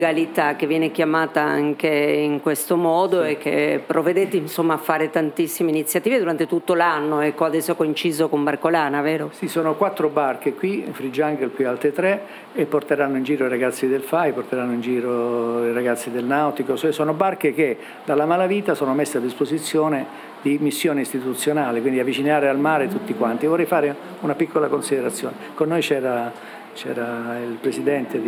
legalità che viene chiamata anche in questo modo e che provvedete insomma a fare tantissime iniziative durante tutto l'anno, ecco adesso coinciso con Barcolana, vero? Sì, sono 4 barche qui, Free Jungle qui altre 3 e porteranno in giro i ragazzi del FAI, porteranno in giro i ragazzi del Nautico, sono barche che dalla malavita sono messe a disposizione di missione istituzionale, quindi avvicinare al mare tutti quanti. Vorrei fare una piccola considerazione, con noi c'era il presidente